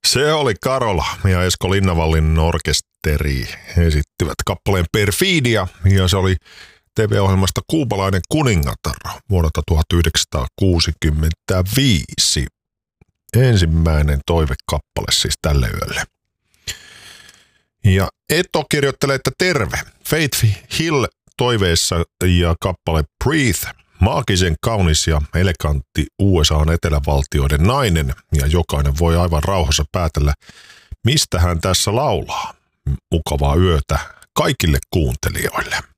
Se oli Karola ja Esko Linnanvallin orkesteri esittivät kappaleen Perfidia ja se oli TV-ohjelmasta Kuupalainen kuningatar vuodelta 1965. Ensimmäinen toivekappale siis tälle yölle. Ja Eto kirjoittelee, että terve. Faith Hill toiveessa ja kappale Breathe. Maagisen kaunis ja elegantti USA:n etelävaltioiden nainen ja jokainen voi aivan rauhassa päätellä, mistä hän tässä laulaa. Mukavaa yötä kaikille kuuntelijoille.